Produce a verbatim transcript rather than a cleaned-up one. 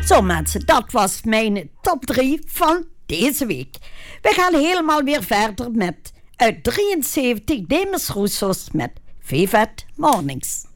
Zo mensen, dat was mijn top drie van deze week. We gaan helemaal weer verder met uit drieënzeventig Demis Roussos met Vivat Mornings.